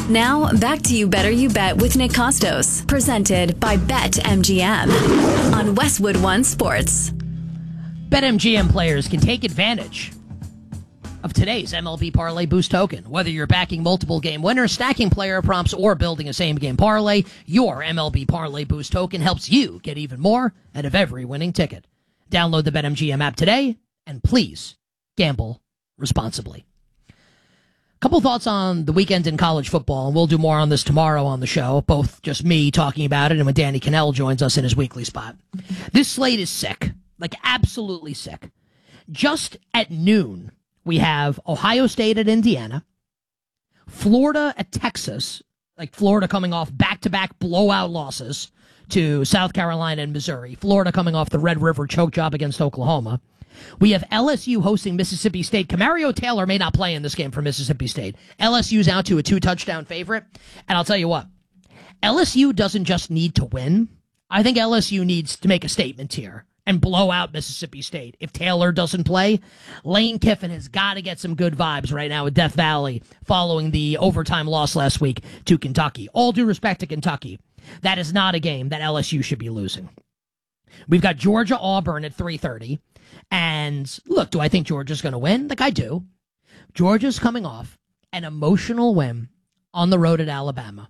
Now, back to You Better You Bet with Nick Costos, presented by BetMGM on Westwood One Sports. BetMGM players can take advantage of today's MLB Parlay Boost token. Whether you're backing multiple game winners, stacking player prompts, or building a same-game parlay, your MLB Parlay Boost token helps you get even more out of every winning ticket. Download the BetMGM app today, and please gamble responsibly. Couple thoughts on the weekend in college football, and we'll do more on this tomorrow on the show, both just me talking about it and when Danny Cannell joins us in his weekly spot. This slate is sick, like absolutely sick. Just at noon, we have Ohio State at Indiana, Florida at Texas, like Florida coming off back-to-back blowout losses to South Carolina and Missouri, Florida coming off the Red River choke job against Oklahoma. We have LSU hosting Mississippi State. Camario Taylor may not play in this game for Mississippi State. LSU's out to a 2-touchdown favorite. And I'll tell you what, LSU doesn't just need to win. I think LSU needs to make a statement here and blow out Mississippi State. If Taylor doesn't play, Lane Kiffin has got to get some good vibes right now at Death Valley following the overtime loss last week to Kentucky. All due respect to Kentucky, that is not a game that LSU should be losing. We've got Georgia-Auburn at 3:30. And look, do I think Georgia's going to win? Like I do. Georgia's coming off an emotional win on the road at Alabama.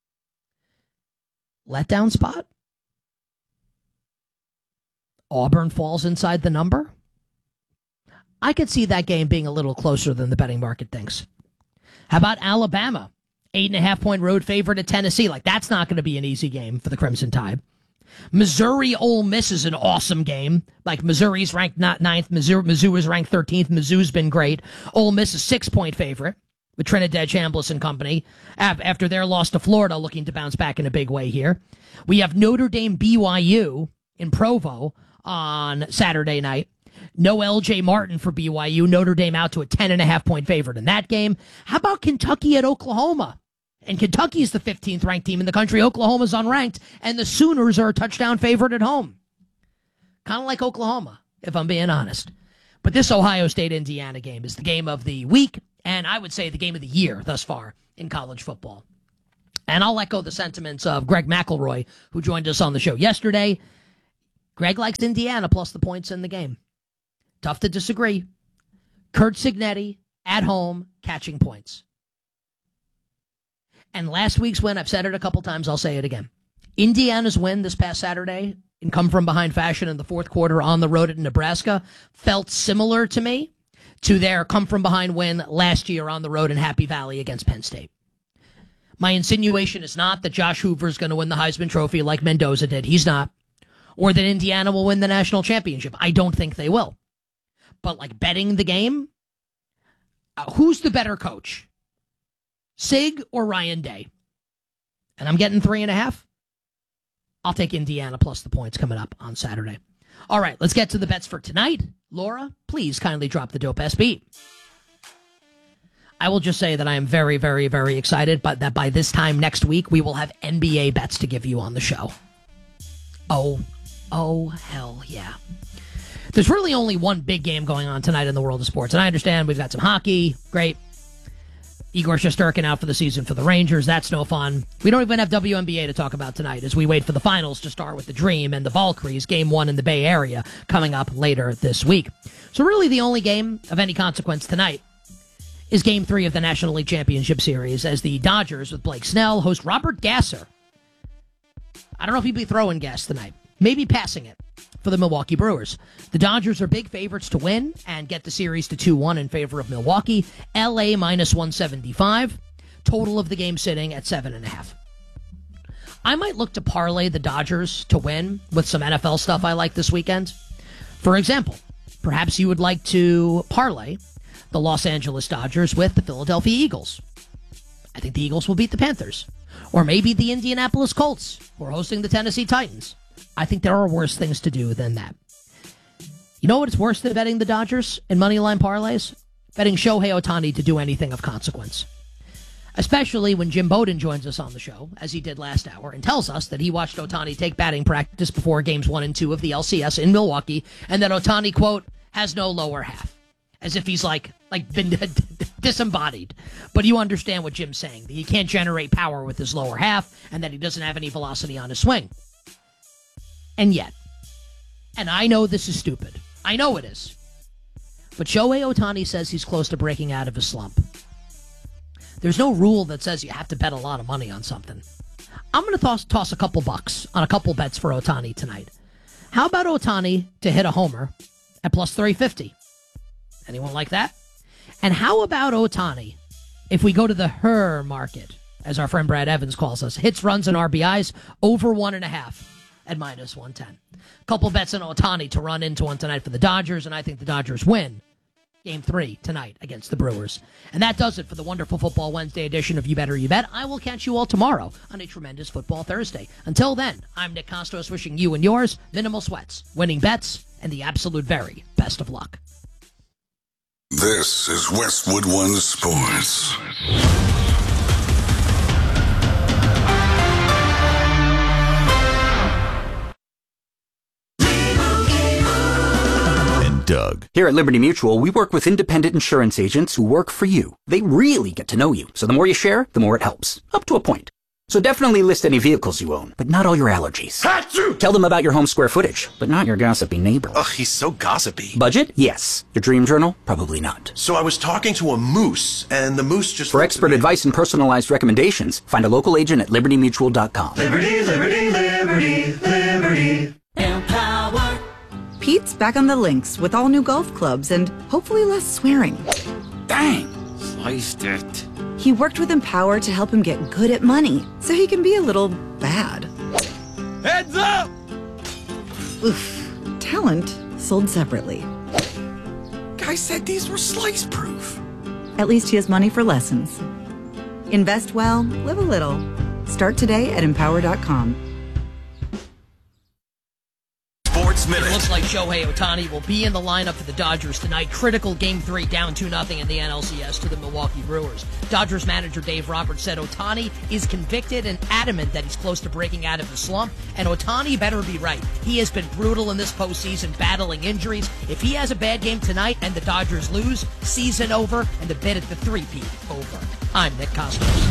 Letdown spot? Auburn falls inside the number? I could see that game being a little closer than the betting market thinks. How about Alabama? 8.5-point road favorite at Tennessee. Like, that's not going to be an easy game for the Crimson Tide. Missouri Ole Miss is an awesome game. Like, Missouri's ranked not 9th. Mizzou is ranked 13th. Mizzou's been great. Ole Miss is 6-point favorite with Trinidad Chambliss and company after their loss to Florida, looking to bounce back in a big way here. We have Notre Dame BYU in Provo on Saturday night. No L.J. Martin for BYU. Notre Dame out to a 10.5-point favorite in that game. How about Kentucky at Oklahoma? And Kentucky is the 15th ranked team in the country. Oklahoma's unranked, and the Sooners are a touchdown favorite at home. Kind of like Oklahoma, if I'm being honest. But this Ohio State-Indiana game is the game of the week, and I would say the game of the year thus far in college football. And I'll echo the sentiments of Greg McElroy, who joined us on the show yesterday. Greg likes Indiana plus the points in the game. Tough to disagree. Kurt Cignetti at home catching points. And last week's win, I've said it a couple times, I'll say it again. Indiana's win this past Saturday in come-from-behind fashion in the fourth quarter on the road at Nebraska felt similar to me to their come-from-behind win last year on the road in Happy Valley against Penn State. My insinuation is not that Josh Hoover's going to win the Heisman Trophy like Mendoza did. He's not. Or that Indiana will win the national championship. I don't think they will. But, like, betting the game, who's the better coach? Sig or Ryan Day? And I'm getting 3.5. I'll take Indiana plus the points coming up on Saturday. All right, let's get to the bets for tonight. Laura, please kindly drop the dope beat. I will just say that I am very, very, very excited, but that by this time next week, we will have NBA bets to give you on the show. Oh, hell yeah. There's really only one big game going on tonight in the world of sports, and I understand we've got some hockey. Great. Igor Shesterkin out for the season for the Rangers. That's no fun. We don't even have WNBA to talk about tonight as we wait for the finals to start with the Dream and the Valkyries, Game 1 in the Bay Area, coming up later this week. So really the only game of any consequence tonight is Game 3 of the National League Championship Series as the Dodgers with Blake Snell host Robert Gasser. I don't know if he'll be throwing gas tonight. Maybe passing it for the Milwaukee Brewers. The Dodgers are big favorites to win and get the series to 2-1 in favor of Milwaukee. LA minus 175. Total of the game sitting at 7.5. I might look to parlay the Dodgers to win with some NFL stuff I like this weekend. For example, perhaps you would like to parlay the Los Angeles Dodgers with the Philadelphia Eagles. I think the Eagles will beat the Panthers. Or maybe the Indianapolis Colts, who are hosting the Tennessee Titans. I think there are worse things to do than that. You know what's worse than betting the Dodgers in moneyline parlays? Betting Shohei Ohtani to do anything of consequence. Especially when Jim Bowden joins us on the show, as he did last hour, and tells us that he watched Ohtani take batting practice before Games 1 and 2 of the LCS in Milwaukee, and that Ohtani, quote, has no lower half. As if he's like like been disembodied. But you understand what Jim's saying. That he can't generate power with his lower half and that he doesn't have any velocity on his swing. And yet, and I know this is stupid. I know it is. But Shohei Ohtani says he's close to breaking out of his slump. There's no rule that says you have to bet a lot of money on something. I'm going to toss a couple bucks on a couple bets for Ohtani tonight. How about Ohtani to hit a homer at plus 350? Anyone like that? And how about Ohtani if we go to the her market, as our friend Brad Evans calls us, hits, runs, and RBIs over 1.5 at minus 110. Couple bets on Ohtani to run into one tonight for the Dodgers, and I think the Dodgers win Game 3 tonight against the Brewers. And that does it for the wonderful Football Wednesday edition of You Better You Bet. I will catch you all tomorrow on a tremendous Football Thursday. Until then, I'm Nick Costos wishing you and yours minimal sweats, winning bets, and the absolute very best of luck. This is Westwood One Sports. Doug. Here at Liberty Mutual, we work with independent insurance agents who work for you. They really get to know you, so the more you share, the more it helps. Up to a point. So definitely list any vehicles you own, but not all your allergies. Achoo! Tell them about your home square footage, but not your gossipy neighbor. Ugh, he's so gossipy. Budget? Yes. Your dream journal? Probably not. So I was talking to a moose, and the moose just... For expert advice and personalized recommendations, find a local agent at libertymutual.com. Liberty, liberty, liberty, liberty. Empower. Pete's back on the links with all new golf clubs and hopefully less swearing. Dang! Sliced it. He worked with Empower to help him get good at money, so he can be a little bad. Heads up! Oof. Talent sold separately. Guy said these were slice-proof. At least he has money for lessons. Invest well, live a little. Start today at Empower.com. It looks like Shohei Ohtani will be in the lineup for the Dodgers tonight. Critical Game 3, down 2-0 in the NLCS to the Milwaukee Brewers. Dodgers manager Dave Roberts said Ohtani is convicted and adamant that he's close to breaking out of the slump, and Ohtani better be right. He has been brutal in this postseason, battling injuries. If he has a bad game tonight and the Dodgers lose, season over, and the bid at the three-peat over. I'm Nick Costos.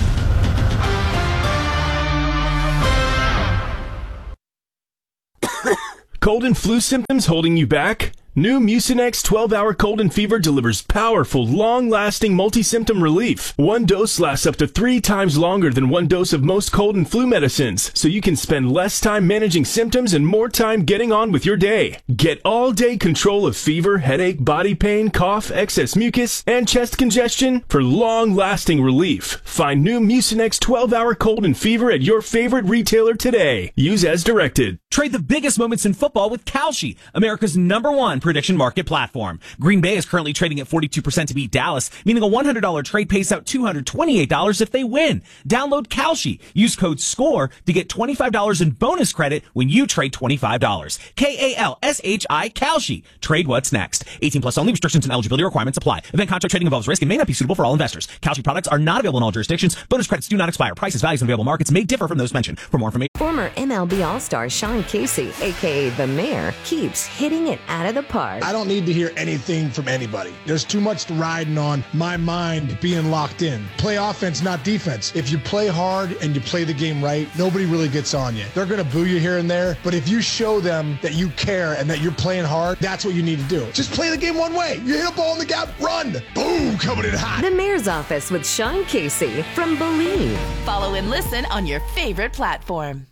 Cold and flu symptoms holding you back? New Mucinex 12-hour cold and fever delivers powerful, long-lasting multi-symptom relief. One dose lasts up to 3 times longer than one dose of most cold and flu medicines, so you can spend less time managing symptoms and more time getting on with your day. Get all-day control of fever, headache, body pain, cough, excess mucus, and chest congestion for long-lasting relief. Find new Mucinex 12-hour cold and fever at your favorite retailer today. Use as directed. Trade the biggest moments in football with Kalshi, America's #1 prediction market platform. Green Bay is currently trading at 42% to beat Dallas, meaning a $100 trade pays out $228 if they win. Download Kalshi. Use code SCORE to get $25 in bonus credit when you trade $25. Kalshi, Kalshi. Trade what's next. 18 plus only. Restrictions and eligibility requirements apply. Event contract trading involves risk and may not be suitable for all investors. Kalshi products are not available in all jurisdictions. Bonus credits do not expire. Prices, values, and available markets may differ from those mentioned. For more information. Former MLB All-Star Sean Casey, a.k.a. The Mayor, keeps hitting it out of the park. I don't need to hear anything from anybody. There's too much riding on my mind being locked in. Play offense, not defense. If you play hard and you play the game right, nobody really gets on you. They're going to boo you here and there, but if you show them that you care and that you're playing hard, that's what you need to do. Just play the game one way. You hit a ball in the gap, run. Boom, coming in hot. The Mayor's Office with Sean Casey from Believe. Follow and listen on your favorite platform.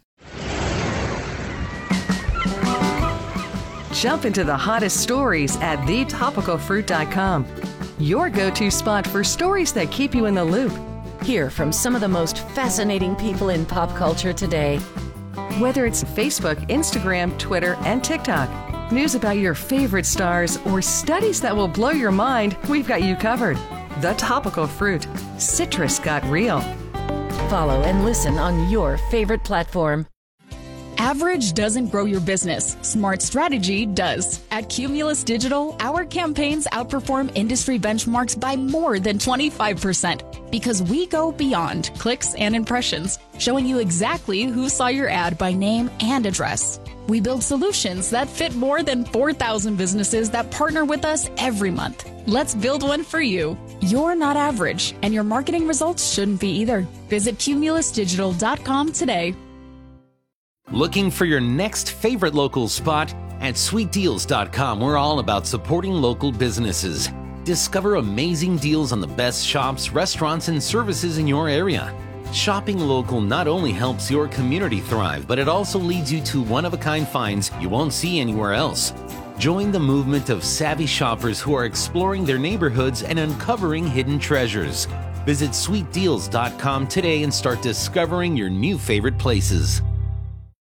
Jump into the hottest stories at thetopicalfruit.com. Your go-to spot for stories that keep you in the loop. Hear from some of the most fascinating people in pop culture today. Whether it's Facebook, Instagram, Twitter, and TikTok, news about your favorite stars, or studies that will blow your mind, we've got you covered. The Topical Fruit. Citrus got real. Follow and listen on your favorite platform. Average doesn't grow your business. Smart strategy does. At Cumulus Digital, our campaigns outperform industry benchmarks by more than 25% because we go beyond clicks and impressions, showing you exactly who saw your ad by name and address. We build solutions that fit more than 4,000 businesses that partner with us every month. Let's build one for you. You're not average, and your marketing results shouldn't be either. Visit cumulusdigital.com today. Looking for your next favorite local spot? At sweetdeals.com, we're all about supporting local businesses. Discover amazing deals on the best shops, restaurants, and services in your area. Shopping local not only helps your community thrive, but it also leads you to one-of-a-kind finds you won't see anywhere else. Join the movement of savvy shoppers who are exploring their neighborhoods and uncovering hidden treasures. Visit sweetdeals.com today and start discovering your new favorite places.